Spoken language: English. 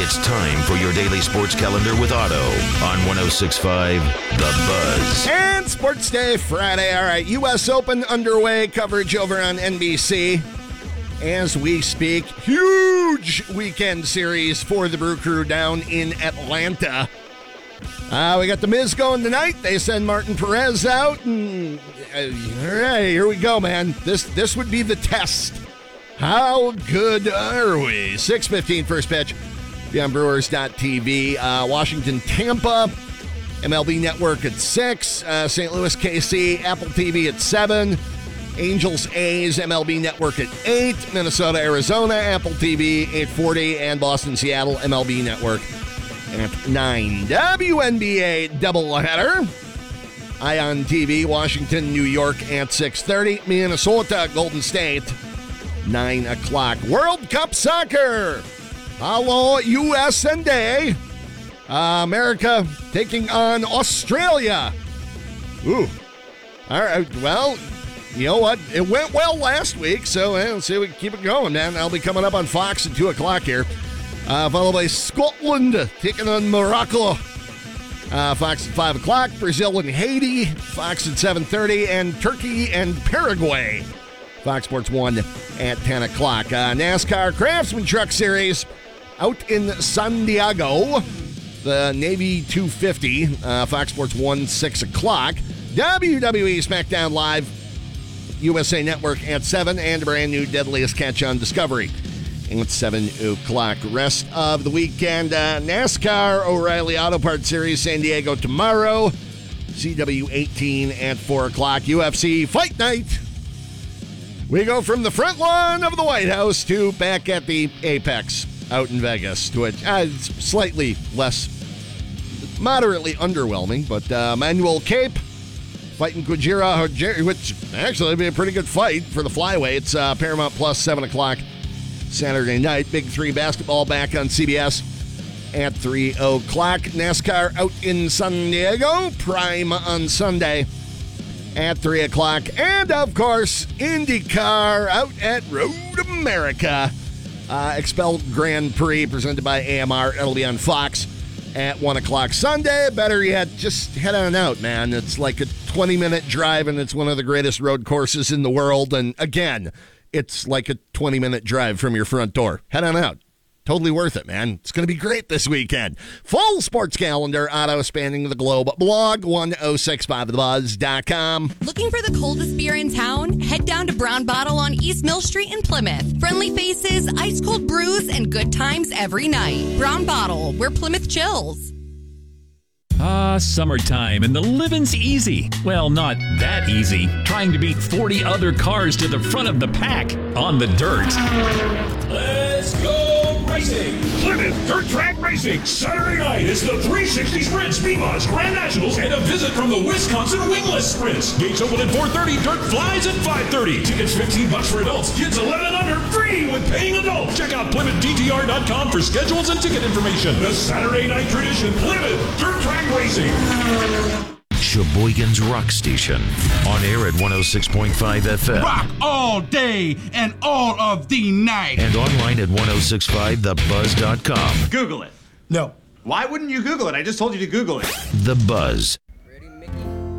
It's time for your daily sports calendar with Otto on 106.5 The Buzz. And Sports Day Friday. All right, U.S. Open underway. Coverage over on NBC as we speak. Huge weekend series for the Brew Crew down in Atlanta. We got the Miz going tonight. They send Martin Perez out. And, all right, here we go, man. This would be the test. How good are we? 6:15 first pitch. Be on Brewers.tv. Washington, Tampa. MLB Network at 6. St. Louis, KC. Apple TV at 7. Angels, A's. MLB Network at 8. Minnesota, Arizona. Apple TV 8:40. And Boston, Seattle. MLB Network at 9. WNBA doubleheader. Ion TV, Washington, New York at 6:30. Minnesota, Golden State, 9 o'clock. World Cup Soccer. Hello, US and Day. America taking on Australia. Ooh. All right, well, you know what? It went well last week, so let's see if we can keep it going, man. That'll be coming up on Fox at 2 o'clock here. Followed by Scotland taking on Morocco. Fox at 5 o'clock. Brazil and Haiti. Fox at 7:30. And Turkey and Paraguay. Fox Sports 1 at 10 o'clock. NASCAR Craftsman Truck Series out in San Diego. The Navy 250. Fox Sports 1, 6 o'clock. WWE SmackDown Live. USA Network at 7. And a brand new Deadliest Catch on Discovery at 7 o'clock. Rest of the weekend, NASCAR O'Reilly Auto Parts Series, San Diego tomorrow. CW 18 at 4 o'clock. UFC Fight Night. We go from the front lawn of the White House to back at the Apex out in Vegas, to which it's slightly less, moderately underwhelming, but Manuel Cape fighting Kojiro, which actually would be a pretty good fight for the flyweights. Paramount Plus, 7 o'clock. Saturday night. Big 3 basketball back on CBS at 3 o'clock. NASCAR out in San Diego. Prime on Sunday at 3 o'clock. And, of course, IndyCar out at Road America. Expelled Grand Prix presented by AMR. It'll be on Fox at 1 o'clock Sunday. Better yet, just head on out, man. It's like a 20-minute drive, and it's one of the greatest road courses in the world. And, again, it's like a 20-minute drive from your front door. Head on out. Totally worth it, man. It's going to be great this weekend. Full sports calendar, Auto spanning the globe. Blog 1065thebuzz.com. Looking for the coldest beer in town? Head down to Brown Bottle on East Mill Street in Plymouth. Friendly faces, ice cold brews, and good times every night. Brown Bottle, where Plymouth chills. Summertime and the living's easy. Well, not that easy. Trying to beat 40 other cars to the front of the pack on the dirt. Let's go racing! Plymouth Dirt Track Racing. Saturday night is the 360 Sprint Speedbots Grand Nationals and a visit from the Wisconsin Wingless Sprints. Gates open at 4:30. Dirt flies at 5:30. Tickets $15 for adults. Kids 11 and under free with paying adults. Check out PlymouthDTR.com for schedules and ticket information. The Saturday night tradition. Plymouth Dirt Track Racing. Sheboygan's Rock Station. On air at 106.5 FM. Rock all day and all of the night. And online at 1065thebuzz.com. Google it. No. Why wouldn't you Google it? I just told you to Google it. The Buzz.